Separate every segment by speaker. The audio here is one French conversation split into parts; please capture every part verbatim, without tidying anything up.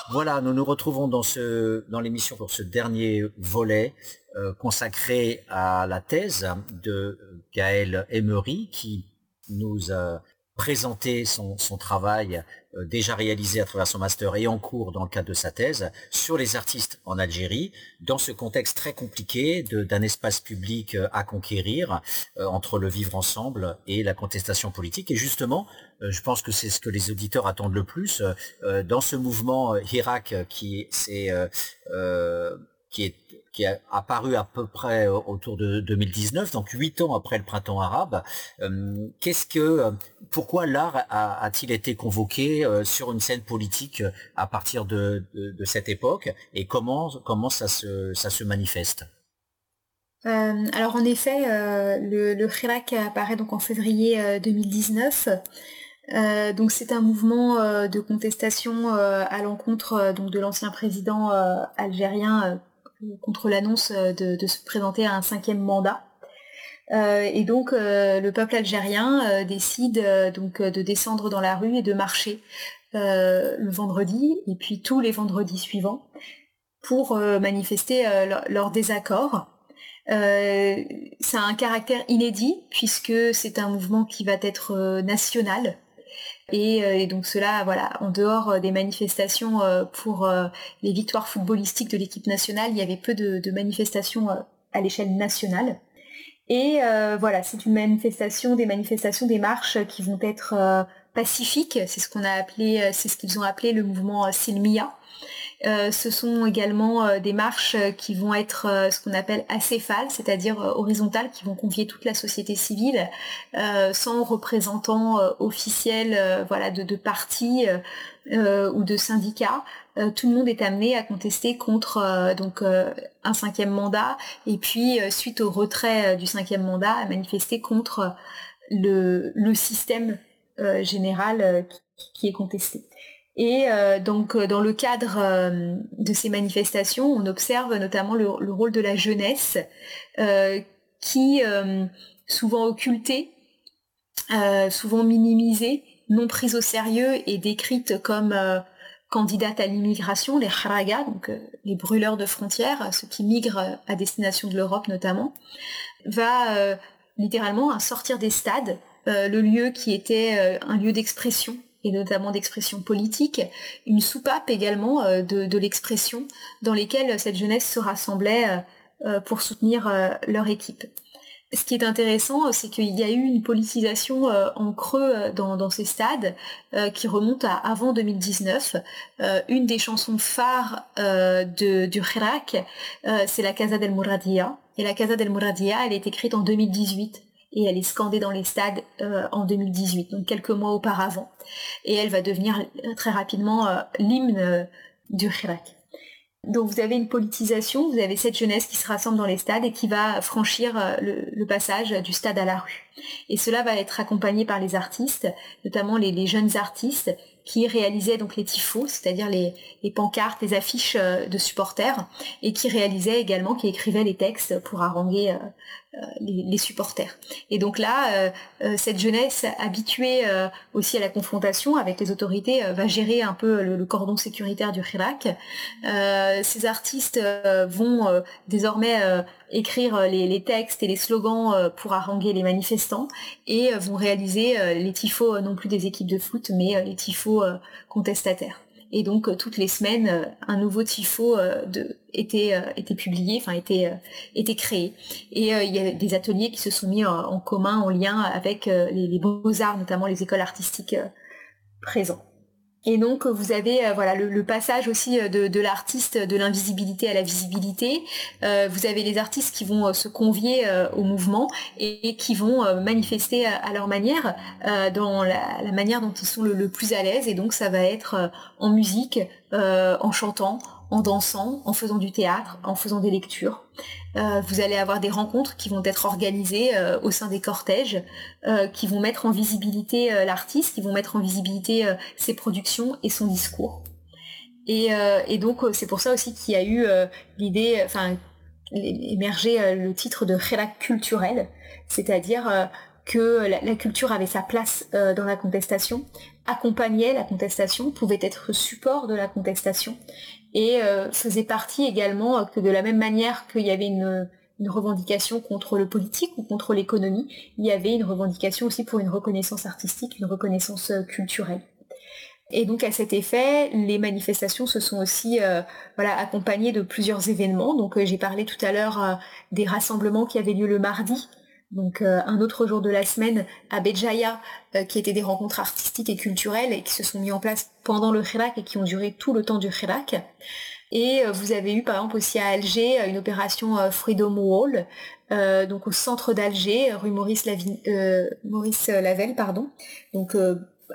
Speaker 1: Voilà, nous nous retrouvons dans ce dans l'émission pour ce dernier volet euh, consacré à la thèse de Gaël Emery qui nous a présenté son, son travail euh, déjà réalisé à travers son master et en cours dans le cadre de sa thèse sur les artistes en Algérie dans ce contexte très compliqué de, d'un espace public à conquérir euh, entre le vivre ensemble et la contestation politique. Et justement, euh, je pense que c'est ce que les auditeurs attendent le plus euh, dans ce mouvement euh, Hirak qui c'est euh, euh, qui est qui est apparu à peu près autour de deux mille dix-neuf, donc huit ans après le printemps arabe. Euh, qu'est-ce que, pourquoi l'art a, a-t-il été convoqué euh, sur une scène politique à partir de, de, de cette époque, et comment comment ça se ça se manifeste?
Speaker 2: Euh, alors en effet, euh, le, le Hirak apparaît donc en février euh, deux mille dix-neuf. Euh, donc c'est un mouvement euh, de contestation euh, à l'encontre euh, donc de l'ancien président euh, algérien euh, contre l'annonce de, de se présenter à un cinquième mandat. Euh, et donc euh, le peuple algérien euh, décide euh, donc de descendre dans la rue et de marcher euh, le vendredi et puis tous les vendredis suivants pour euh, manifester euh, leur, leur désaccord. Euh, ça a un caractère inédit puisque c'est un mouvement qui va être euh, national. Et, euh, et donc cela, voilà, en dehors des manifestations euh, pour euh, les victoires footballistiques de l'équipe nationale, il y avait peu de, de manifestations euh, à l'échelle nationale. Et euh, voilà, c'est une manifestation, des manifestations, des marches qui vont être euh, pacifiques. C'est ce qu'on a appelé, c'est ce qu'ils ont appelé le mouvement euh, Silmiya. Euh, ce sont également euh, des marches qui vont être euh, ce qu'on appelle acéphales, c'est-à-dire euh, horizontales, qui vont convier toute la société civile, euh, sans représentants euh, officiels, euh, voilà, de, de partis euh, ou de syndicats. Euh, tout le monde est amené à contester contre euh, donc euh, un cinquième mandat, et puis euh, suite au retrait euh, du cinquième mandat, à manifester contre le, le système euh, général euh, qui, qui est contesté. Et euh, donc dans le cadre euh, de ces manifestations, on observe notamment le, le rôle de la jeunesse euh, qui, euh, souvent occultée, euh, souvent minimisée, non prise au sérieux et décrite comme euh, candidate à l'immigration, les haragas, donc euh, les brûleurs de frontières, ceux qui migrent à destination de l'Europe notamment, va euh, littéralement sortir des stades, euh, le lieu qui était euh, un lieu d'expression, et notamment d'expression politique, une soupape également euh, de, de l'expression dans lesquelles cette jeunesse se rassemblait euh, pour soutenir euh, leur équipe. Ce qui est intéressant, c'est qu'il y a eu une politisation euh, en creux dans, dans ces stades euh, qui remonte à avant deux mille dix-neuf. Euh, une des chansons phares euh, de, du Hirak, euh, c'est la Casa del Mouradia. Et la Casa del Mouradia, elle est écrite en deux mille dix-huit. Et elle est scandée dans les stades euh, en deux mille dix-huit, donc quelques mois auparavant. Et elle va devenir très rapidement euh, l'hymne euh, du Hirak. Donc vous avez une politisation, vous avez cette jeunesse qui se rassemble dans les stades et qui va franchir euh, le, le passage du stade à la rue. Et cela va être accompagné par les artistes, notamment les, les jeunes artistes qui réalisaient donc les tifos, c'est-à-dire les, les pancartes, les affiches euh, de supporters, et qui réalisaient également, qui écrivaient les textes pour haranguer euh, euh, les, les supporters. Et donc là, euh, euh, cette jeunesse habituée euh, aussi à la confrontation avec les autorités euh, va gérer un peu le, le cordon sécuritaire du Hirak. Euh, ces artistes euh, vont euh, désormais euh, écrire les, les textes et les slogans euh, pour haranguer les manifestants, et euh, vont réaliser euh, les tifos euh, non plus des équipes de foot, mais euh, les tifos euh, contestataires. Et donc euh, toutes les semaines, euh, un nouveau tifo euh, de, était, euh, était publié, enfin était, euh, était créé. Et euh, il y a des ateliers qui se sont mis en, en commun, en lien avec euh, les, les beaux-arts, notamment les écoles artistiques euh, présents. Et donc vous avez euh, voilà le, le passage aussi de, de l'artiste de l'invisibilité à la visibilité. Euh, vous avez les artistes qui vont euh, se convier euh, au mouvement et, et qui vont euh, manifester à, à leur manière, euh, dans la, la manière dont ils sont le, le plus à l'aise. Et donc ça va être euh, en musique, euh, en chantant, en dansant, en faisant du théâtre, en faisant des lectures. Euh, vous allez avoir des rencontres qui vont être organisées euh, au sein des cortèges, euh, qui vont mettre en visibilité euh, l'artiste, qui vont mettre en visibilité euh, ses productions et son discours. Et, euh, et donc c'est pour ça aussi qu'il y a eu euh, l'idée, enfin émergé euh, le titre de Hirak culturel, c'est-à-dire euh, que la, la culture avait sa place euh, dans la contestation, accompagnait la contestation, pouvait être support de la contestation, et euh, faisait partie également que de la même manière qu'il y avait une, une revendication contre le politique ou contre l'économie, il y avait une revendication aussi pour une reconnaissance artistique, une reconnaissance culturelle. Et donc à cet effet, les manifestations se sont aussi euh, voilà, accompagnées de plusieurs événements. Donc euh, j'ai parlé tout à l'heure euh, des rassemblements qui avaient lieu le mardi, donc euh, un autre jour de la semaine à Béjaïa, euh, qui étaient des rencontres artistiques et culturelles et qui se sont mis en place pendant le Hirak et qui ont duré tout le temps du Hirak. Et euh, vous avez eu par exemple aussi à Alger une opération euh, Freedom Wall, euh, donc au centre d'Alger, rue Maurice, Lavi- euh, Maurice Lavelle, pardon. Donc euh,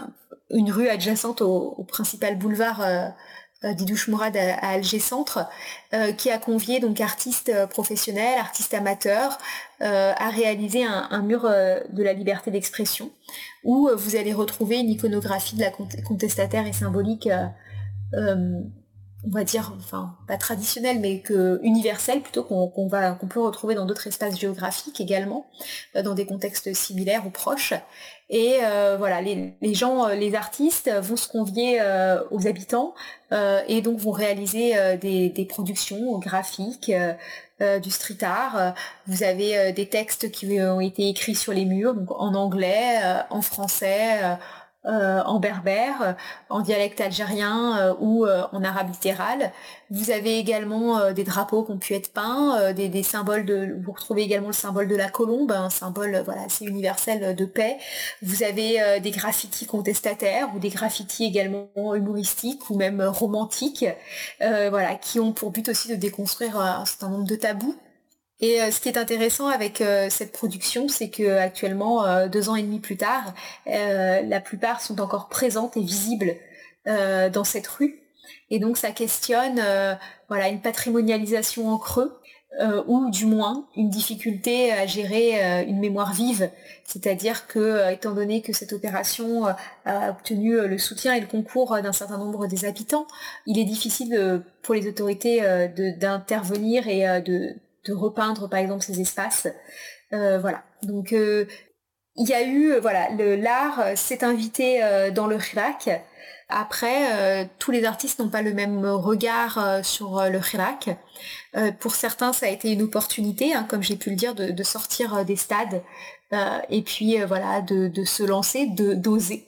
Speaker 2: une rue adjacente au, au principal boulevard euh, euh, d'Idouche Mourad à, à Alger Centre, euh, qui a convié donc artistes professionnels, artistes amateurs, euh, à réaliser un, un mur euh, de la liberté d'expression, où euh, vous allez retrouver une iconographie de la cont- contestataire et symbolique, euh, euh, on va dire, enfin pas traditionnelle, mais que universelle plutôt, qu'on, qu'on va qu'on peut retrouver dans d'autres espaces géographiques également, euh, dans des contextes similaires ou proches. Et euh, voilà, les, les gens, les artistes vont se convier euh, aux habitants euh, et donc vont réaliser euh, des, des productions graphiques, euh, euh, du street art. Vous avez euh, des textes qui ont été écrits sur les murs, donc en anglais, euh, en français, euh, euh, en berbère, en dialecte algérien euh, ou euh, en arabe littéral. Vous avez également euh, des drapeaux qui ont pu être peints, euh, des, des symboles de. Vous retrouvez également le symbole de la colombe, un symbole euh, voilà assez universel de paix. Vous avez euh, des graffitis contestataires ou des graffitis également humoristiques ou même euh, romantiques, euh, voilà, qui ont pour but aussi de déconstruire euh, un certain nombre de tabous. Et euh, ce qui est intéressant avec euh, cette production, c'est que actuellement, euh, deux ans et demi plus tard, euh, la plupart sont encore présentes et visibles euh, dans cette rue. Et donc ça questionne euh, voilà, une patrimonialisation en creux, euh, ou du moins une difficulté à gérer euh, une mémoire vive. C'est-à-dire que, euh, étant donné que cette opération euh, a obtenu euh, le soutien et le concours d'un certain nombre des habitants, il est difficile euh, pour les autorités euh, de, d'intervenir et euh, de de repeindre par exemple ces espaces, euh, voilà. Donc euh, il y a eu euh, voilà le, l'art euh, s'est invité euh, dans le Hirak. Après, euh, tous les artistes n'ont pas le même regard euh, sur euh, le Hirak. Euh, pour certains, ça a été une opportunité, hein, comme j'ai pu le dire, de, de sortir euh, des stades euh, et puis euh, voilà de, de se lancer, de d'oser.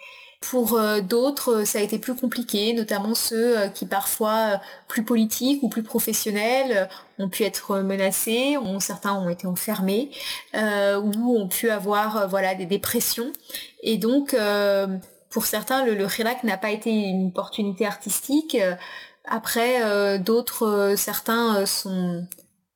Speaker 2: Pour euh, d'autres, ça a été plus compliqué, notamment ceux euh, qui parfois euh, plus politiques ou plus professionnels euh, ont pu être menacés, ont, certains ont été enfermés, euh, ou ont pu avoir euh, voilà des dépressions. Et donc, euh, pour certains, le, le Hirak n'a pas été une opportunité artistique. Après, euh, d'autres, euh, certains euh, sont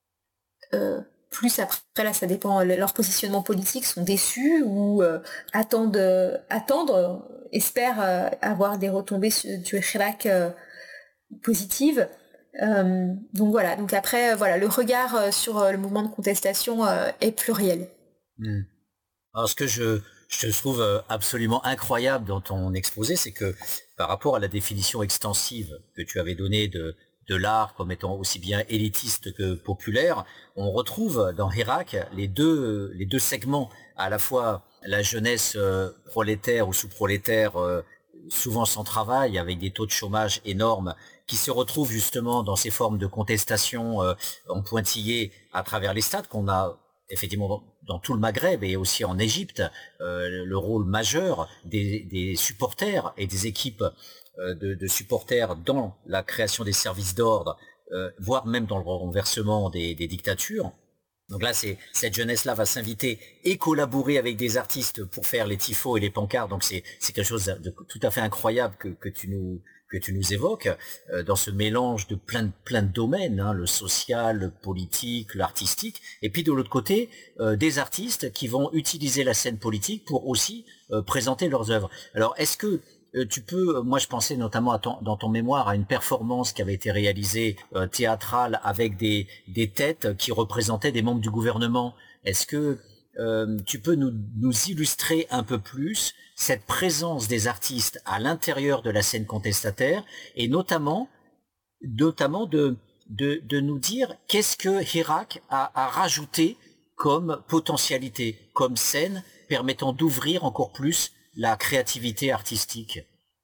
Speaker 2: euh, plus après, là ça dépend, leur positionnement politique, sont déçus ou euh, attendent, euh, attendent, euh, espèrent euh, avoir des retombées du Hirak euh, positives. Euh, donc voilà, donc après, euh, voilà, le regard euh, sur euh, le mouvement de contestation euh, est pluriel.
Speaker 1: Mmh. Alors ce que je, je trouve euh, absolument incroyable dans ton exposé, c'est que par rapport à la définition extensive que tu avais donnée de, de l'art comme étant aussi bien élitiste que populaire, on retrouve dans Hirak les deux, les deux segments, à la fois la jeunesse euh, prolétaire ou sous-prolétaire, euh, souvent sans travail, avec des taux de chômage énormes, qui se retrouvent justement dans ces formes de contestation euh, en pointillé à travers les stades qu'on a effectivement dans tout le Maghreb et aussi en Égypte, euh, le rôle majeur des, des supporters et des équipes euh, de, de supporters dans la création des services d'ordre, euh, voire même dans le renversement des, des dictatures. Donc là, c'est, cette jeunesse-là va s'inviter et collaborer avec des artistes pour faire les tifos et les pancartes. Donc c'est, c'est quelque chose de tout à fait incroyable que, que tu nous que tu nous évoques, euh, dans ce mélange de plein de, plein de domaines, hein, le social, le politique, l'artistique, et puis de l'autre côté, euh, des artistes qui vont utiliser la scène politique pour aussi euh, présenter leurs œuvres. Alors, est-ce que euh, tu peux, moi je pensais notamment à ton, dans ton mémoire à une performance qui avait été réalisée euh, théâtrale avec des, des têtes qui représentaient des membres du gouvernement. Est-ce que euh, tu peux nous, nous illustrer un peu plus cette présence des artistes à l'intérieur de la scène contestataire et notamment, notamment de, de, de nous dire qu'est-ce que Hirak a, a rajouté comme potentialité, comme scène permettant d'ouvrir encore plus la créativité artistique.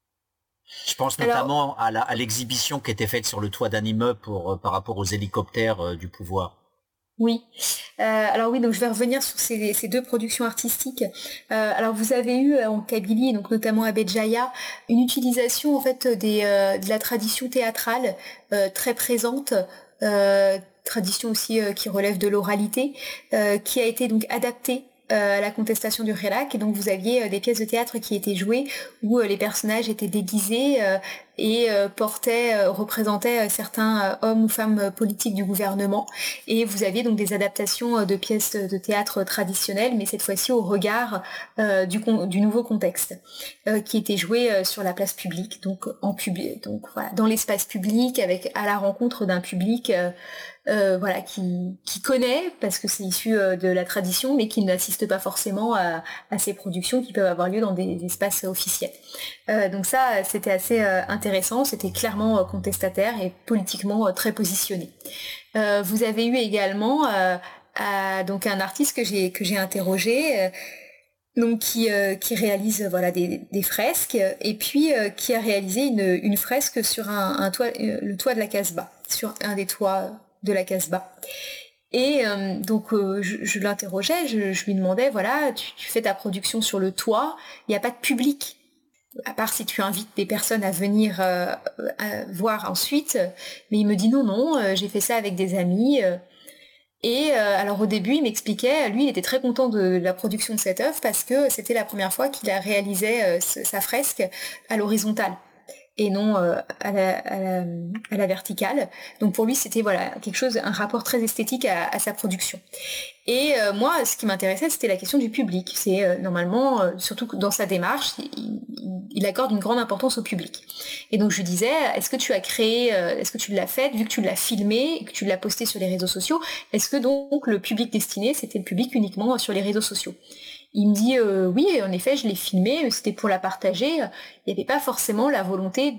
Speaker 1: Je pense notamment Alors, à, la, à l'exhibition qui était faite sur le toit d'un immeuble pour, euh, par rapport aux hélicoptères euh, du pouvoir.
Speaker 2: Oui. Euh, alors oui, donc je vais revenir sur ces, ces deux productions artistiques. Euh, alors vous avez eu en Kabylie, donc notamment à Béjaïa, une utilisation en fait des, euh, de la tradition théâtrale euh, très présente, euh, tradition aussi euh, qui relève de l'oralité, euh, qui a été donc adaptée à la contestation du Hirak, et donc vous aviez des pièces de théâtre qui étaient jouées où les personnages étaient déguisés et portaient, représentaient certains hommes ou femmes politiques du gouvernement, et vous aviez donc des adaptations de pièces de théâtre traditionnelles, mais cette fois-ci au regard du, du nouveau contexte, qui étaient jouées sur la place publique, donc en public, donc voilà, dans l'espace public, avec à la rencontre d'un public Euh, voilà, qui, qui connaît, parce que c'est issu euh, de la tradition, mais qui n'assiste pas forcément à, à ces productions qui peuvent avoir lieu dans des, des espaces officiels. Euh, donc ça, c'était assez euh, intéressant, c'était clairement euh, contestataire et politiquement euh, très positionné. Euh, vous avez eu également euh, à, donc un artiste que j'ai que j'ai interrogé, euh, donc qui, euh, qui réalise voilà des, des fresques, et puis euh, qui a réalisé une, une fresque sur un, un toit, euh, le toit de la Casbah, sur un des toits de la Casbah. Et euh, donc euh, je, je l'interrogeais, je, je lui demandais, voilà, tu, tu fais ta production sur le toit, il n'y a pas de public, à part si tu invites des personnes à venir euh, à voir ensuite, mais il me dit non, non, euh, j'ai fait ça avec des amis. Euh, et euh, alors au début, il m'expliquait, lui, il était très content de la production de cette œuvre parce que c'était la première fois qu'il a réalisé euh, sa fresque à l'horizontale et non euh, à, la, à, la, à la verticale. Donc pour lui, c'était voilà quelque chose, un rapport très esthétique à, à sa production. Et euh, moi, ce qui m'intéressait, c'était la question du public. C'est euh, normalement, euh, surtout dans sa démarche, il, il accorde une grande importance au public. Et donc je lui disais, est-ce que tu as créé, euh, est-ce que tu l'as fait, vu que tu l'as filmé et que tu l'as posté sur les réseaux sociaux, est-ce que donc le public destiné, c'était le public uniquement sur les réseaux sociaux ? Il me dit euh, oui, en effet, je l'ai filmé, c'était pour la partager. Il n'y avait pas forcément la volonté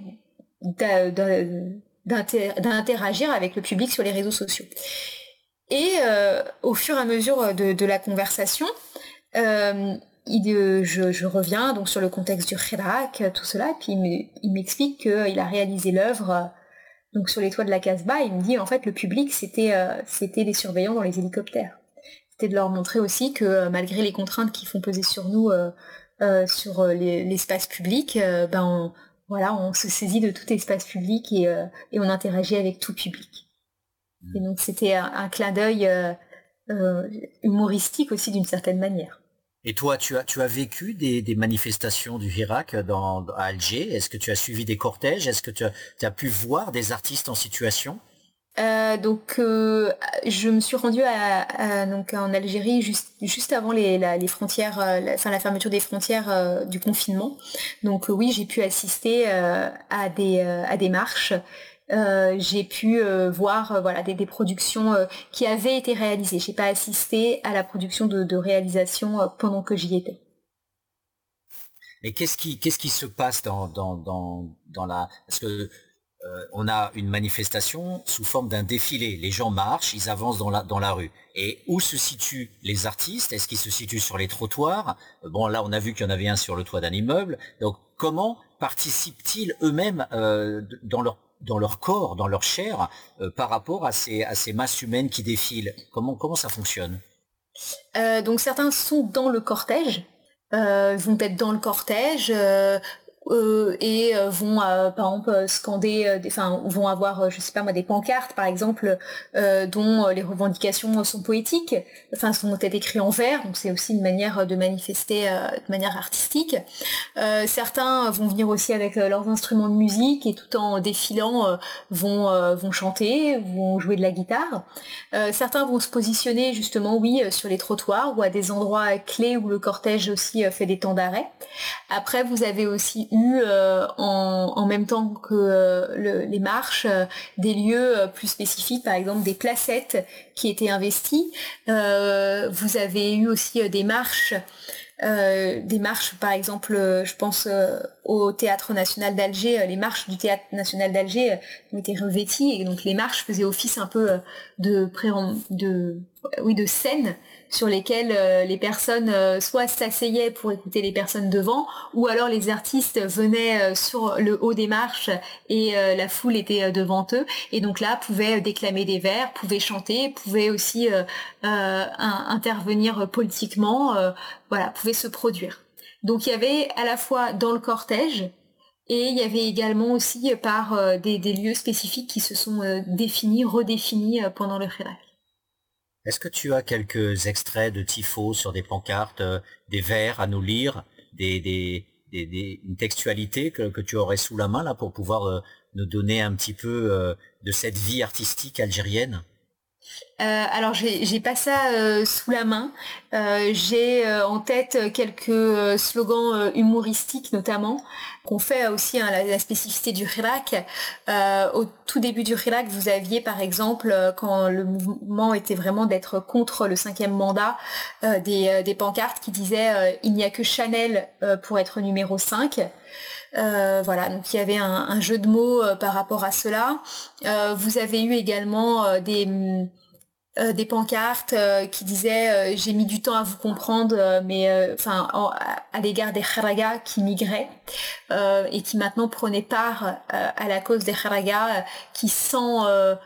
Speaker 2: d'interagir avec le public sur les réseaux sociaux. Et euh, au fur et à mesure de, de la conversation, euh, il, je, je reviens donc sur le contexte du Hirak, tout cela, et puis il m'explique qu'il a réalisé l'œuvre donc sur les toits de la Casbah. Il me dit en fait le public c'était euh, c'était les surveillants dans les hélicoptères. C'était de leur montrer aussi que euh, malgré les contraintes qui font peser sur nous euh, euh, sur euh, les, l'espace public, euh, ben on, voilà, on se saisit de tout espace public et, euh, et on interagit avec tout public. Et donc c'était un, un clin d'œil euh, euh, humoristique aussi d'une certaine manière.
Speaker 1: Et toi, tu as, tu as vécu des, des manifestations du Hirak dans, à Alger. Est-ce que tu as suivi des cortèges? Est-ce que tu as, tu as pu voir des artistes en situation?
Speaker 2: Euh, donc, euh, je me suis rendue à, à, donc en Algérie juste, juste avant les, la, les frontières, euh, la, enfin la fermeture des frontières euh, du confinement. Donc euh, oui, j'ai pu assister euh, à des euh, à des marches. Euh, j'ai pu euh, voir euh, voilà des, des productions euh, qui avaient été réalisées. J'ai pas assisté à la production de, de réalisation euh, pendant que j'y étais.
Speaker 1: Et qu'est-ce qui qu'est-ce qui se passe dans dans dans dans la parce que Euh, on a une manifestation sous forme d'un défilé. Les gens marchent, ils avancent dans la, dans la rue. Et où se situent les artistes? Est-ce qu'ils se situent sur les trottoirs? Bon, là, on a vu qu'il y en avait un sur le toit d'un immeuble. Donc, comment participent-ils eux-mêmes euh, dans leur dans leur corps, dans leur chair, euh, par rapport à ces, à ces masses humaines qui défilent? Comment, comment ça fonctionne?
Speaker 2: euh, Donc, certains sont dans le cortège, euh, vont être dans le cortège... Euh... Euh, et euh, vont euh, par exemple scander, euh, des, enfin vont avoir, euh, je sais pas moi, des pancartes par exemple euh, dont euh, les revendications sont poétiques, enfin sont peut-être écrites en vers, donc c'est aussi une manière de manifester euh, de manière artistique. Euh, certains vont venir aussi avec euh, leurs instruments de musique et tout en défilant euh, vont euh, vont chanter, vont jouer de la guitare. Euh, certains vont se positionner justement oui sur les trottoirs ou à des endroits clés où le cortège aussi euh, fait des temps d'arrêt. Après vous avez aussi eu euh, en, en même temps que euh, le, les marches euh, des lieux euh, plus spécifiques, par exemple des placettes qui étaient investies. Euh, vous avez eu aussi euh, des marches, euh, des marches par exemple, euh, je pense euh, au Théâtre National d'Alger, les marches du Théâtre National d'Alger ont été revêties et donc les marches faisaient office un peu de pré de oui de scène sur lesquelles euh, les personnes euh, soit s'asseyaient pour écouter les personnes devant, ou alors les artistes venaient euh, sur le haut des marches et euh, la foule était euh, devant eux, et donc là pouvaient déclamer des vers, pouvaient chanter, pouvaient aussi euh, euh, un, intervenir politiquement, euh, voilà, pouvaient se produire. Donc il y avait à la fois dans le cortège, et il y avait également aussi par euh, des, des lieux spécifiques qui se sont euh, définis, redéfinis euh, pendant le Hirak.
Speaker 1: Est-ce que tu as quelques extraits de tifo sur des pancartes, euh, des vers à nous lire, des, des, des, des une textualité que, que tu aurais sous la main là pour pouvoir euh, nous donner un petit peu euh, de cette vie artistique algérienne?
Speaker 2: Euh, alors j'ai, j'ai pas ça euh, sous la main. Euh, j'ai euh, en tête quelques euh, slogans euh, humoristiques notamment qu'on fait aussi hein, la, la spécificité du Hirak. Euh, au tout début du Hirak, vous aviez par exemple euh, quand le mouvement était vraiment d'être contre le cinquième mandat, euh, des, euh, des pancartes qui disaient euh, il n'y a que Chanel euh, pour être numéro cinq. Euh, voilà, donc il y avait un, un jeu de mots euh, par rapport à cela. Euh, vous avez eu également euh, des Euh, des pancartes euh, qui disaient euh, j'ai mis du temps à vous comprendre euh, mais enfin euh, à, à l'égard des Kharaga qui migraient euh, et qui maintenant prenaient part euh, à la cause des Kharaga euh, qui sans euh,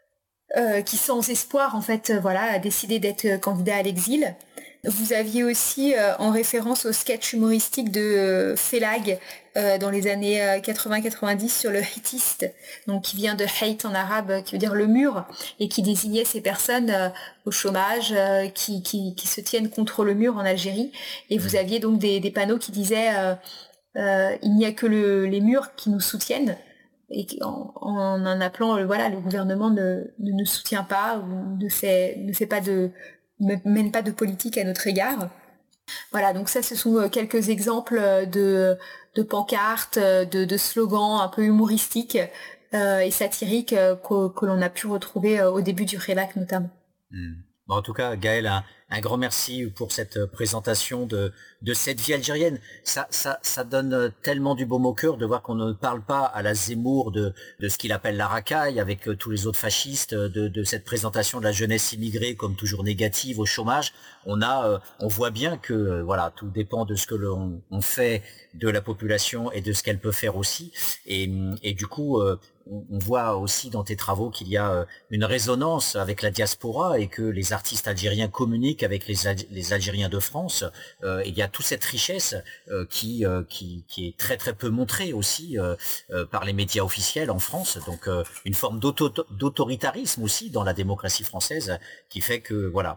Speaker 2: euh, qui sans espoir en fait euh, voilà a décidé d'être candidat à l'exil. Vous aviez aussi euh, en référence au sketch humoristique de euh, Felag euh, dans les années euh, quatre-vingts quatre-vingt-dix sur le hitiste, donc qui vient de hate en arabe, qui veut dire le mur, et qui désignait ces personnes euh, au chômage euh, qui, qui, qui se tiennent contre le mur en Algérie. Et vous aviez donc des, des panneaux qui disaient euh, euh, il n'y a que le, les murs qui nous soutiennent, et en, en, en appelant euh, voilà le gouvernement ne, ne nous soutient pas ou ne fait ne fait pas de ne mène pas de politique à notre égard. Voilà, donc ça ce sont quelques exemples de, de pancartes, de, de slogans un peu humoristiques euh, et satiriques euh, que, que l'on a pu retrouver au début du Hirak notamment.
Speaker 1: Mmh. Bon, en tout cas, Gaël, un, un grand merci pour cette présentation de, de cette vie algérienne. Ça, ça, ça donne tellement du baume au cœur de voir qu'on ne parle pas à la Zemmour de, de ce qu'il appelle la racaille avec tous les autres fascistes, de, de cette présentation de la jeunesse immigrée comme toujours négative au chômage. On a, on voit bien que voilà, tout dépend de ce que l'on on fait de la population et de ce qu'elle peut faire aussi. Et, et du coup, on voit aussi dans tes travaux qu'il y a une résonance avec la diaspora et que les artistes algériens communiquent avec les, les Algériens de France. Euh, il y a toute cette richesse euh, qui, euh, qui, qui est très très peu montrée aussi euh, euh, par les médias officiels en France. Donc euh, une forme d'auto d'autoritarisme aussi dans la démocratie française qui fait que voilà,